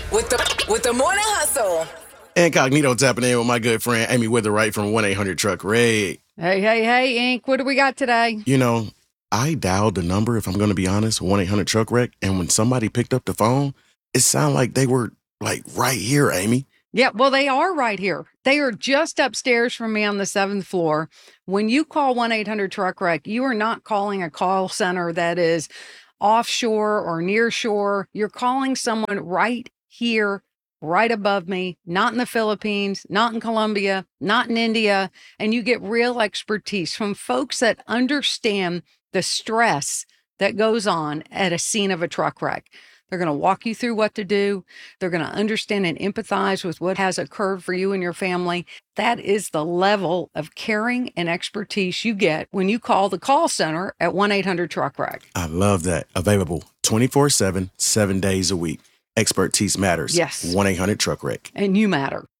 with the morning hustle. Incognito tapping in with my good friend Amy Witherwright from 1-800-TRUCK-RED. Hey, Ink. What do we got today? You know, I dialed the number, if I'm going to be honest, 1-800-TRUCK-RED, and when somebody picked up the phone, it sounded like they were, right here, Amy. Yeah, well, they are right here. They are just upstairs from me on the 7th floor. When you call 1-800-TRUCK-RED, you are not calling a call center that is offshore or near shore. You're calling someone right here, right above me, not in the Philippines, not in Colombia, not in India. And you get real expertise from folks that understand the stress that goes on at a scene of a truck wreck. They're going to walk you through what to do. They're going to understand and empathize with what has occurred for you and your family. That is the level of caring and expertise you get when you call the call center at 1-800-TRUCK-RED. I love that. Available 24/7, 7 days a week. Expertise matters. Yes. 1-800-TRUCK-RED. And you matter.